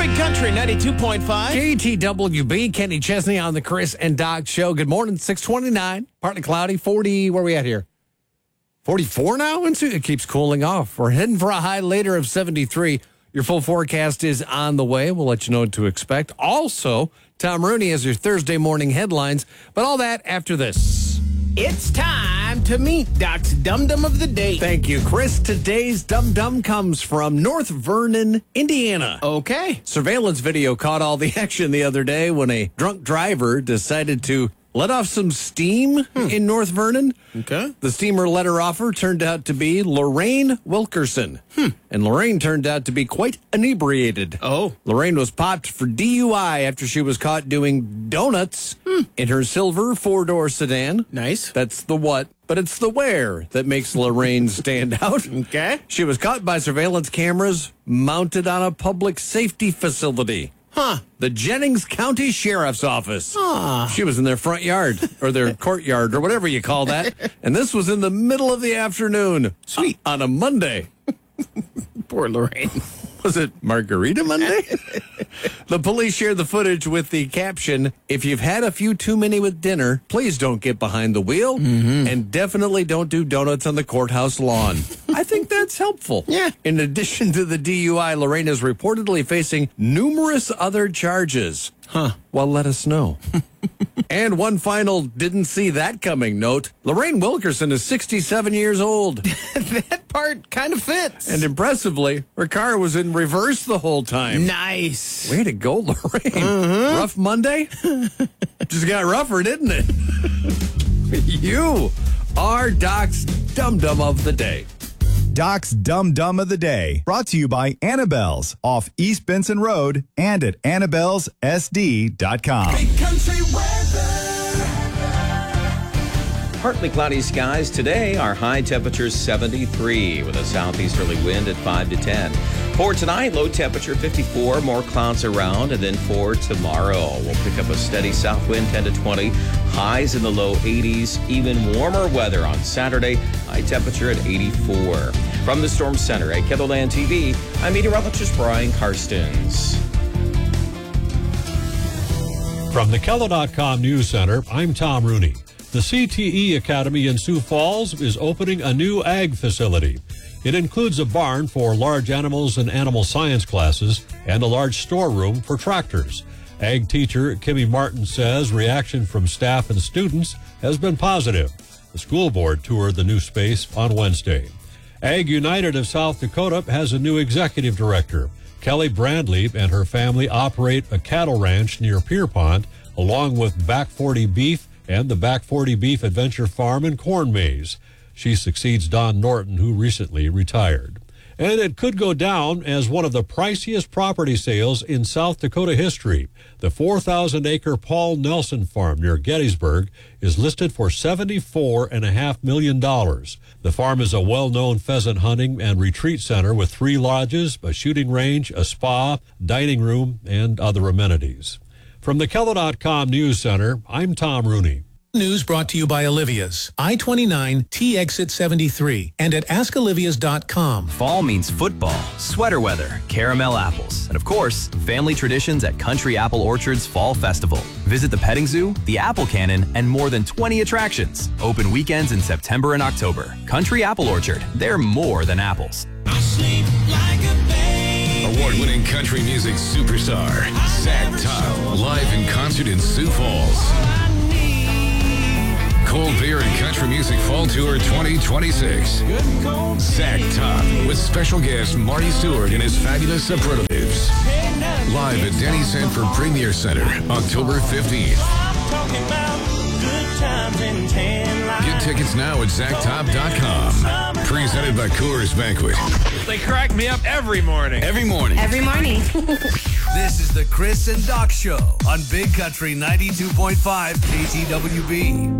Big Country 92.5. KTWB, Kenny Chesney on the Chris and Doc Show. Good morning, 629. Partly cloudy, 40. Where are we at here? 44 now? It keeps cooling off. We're heading for a high later of 73. Your full forecast is on the way. We'll let you know what to expect. Also, Tom Rooney has your Thursday morning headlines, but all that after this. It's time to meet Doc's Dum Dum of the Day. Thank you, Chris. Today's Dum Dum comes from North Vernon, Indiana. Okay. Surveillance video caught all the action the other day when a drunk driver decided to let off some steam in North Vernon. Okay. The steamer let her off turned out to be Lorraine Wilkerson. And Lorraine turned out to be quite inebriated. Oh. Lorraine was popped for DUI after she was caught doing donuts in her silver four-door sedan. Nice. That's the what, but it's the where that makes Lorraine stand out. Okay. She was caught by surveillance cameras mounted on a public safety facility. The Jennings County Sheriff's Office. She was in their front yard or their courtyard or whatever you call that. And this was in the middle of the afternoon. Sweet. On a Monday. Poor Lorraine. Was it Margarita Monday? The police shared the footage with the caption, "If you've had a few too many with dinner, please don't get behind the wheel and definitely don't do donuts on the courthouse lawn." I think that's helpful. Yeah. In addition to the DUI, Lorraine is reportedly facing numerous other charges. Well, let us know. And one final didn't see that coming note. Lorraine Wilkerson is 67 years old. That part kind of fits. And impressively, her car was in reverse the whole time. Nice. Way to go, Lorraine. Rough Monday? Just got rougher, didn't it? You are Doc's Dum Dum of the Day. Doc's Dum Dum of the Day, brought to you by Annabelle's off East Benson Road and at Annabelle'sSD.com. Big Country weather. Partly cloudy skies today. Our high temperature 73 with a southeasterly wind at 5 to 10. For tonight, low temperature 54, more clouds around. And then for tomorrow, we'll pick up a steady south wind 10 to 20. Highs in the low 80s. Even warmer weather on Saturday. High temperature at 84. From the Storm Center at KENDLLAND TV, I'm meteorologist Brian Karstens. From the KELO.com News Center, I'm Tom Rooney. The CTE Academy in Sioux Falls is opening a new ag facility. It includes a barn for large animals and animal science classes and a large storeroom for tractors. Ag teacher Kimmy Martin says reaction from staff and students has been positive. The school board toured the new space on Wednesday. Ag United of South Dakota has a new executive director. Kelly Brandley and her family operate a cattle ranch near Pierpont, along with Back 40 Beef and the Back 40 Beef Adventure Farm and Corn Maze. She succeeds Don Norton, who recently retired. And it could go down as one of the priciest property sales in South Dakota history. The 4,000-acre Paul Nelson Farm near Gettysburg is listed for $74.5 million. The farm is a well-known pheasant hunting and retreat center with 3 lodges, a shooting range, a spa, dining room, and other amenities. From the KELO.com News Center, I'm Tom Rooney. News brought to you by Olivia's, I-29, T-Exit 73, and at AskOlivias.com. Fall means football, sweater weather, caramel apples, and of course, family traditions at Country Apple Orchard's Fall Festival. Visit the petting zoo, the apple cannon, and more than 20 attractions. Open weekends in September and October. Country Apple Orchard, they're more than apples. Award-winning country music superstar, Zach Top, live in concert in Sioux Falls. Cold Beer and Country Music Fall Tour 2026. Zach Top with special guest Marty Stewart and his fabulous superlatives. Live at Denny Sanford Premier Center, October 15th. Get tickets now at ZachTop.com. Presented by Coors Banquet. They crack me up every morning. Every morning. Every morning. This is the Chris and Doc Show on Big Country 92.5 KTWB.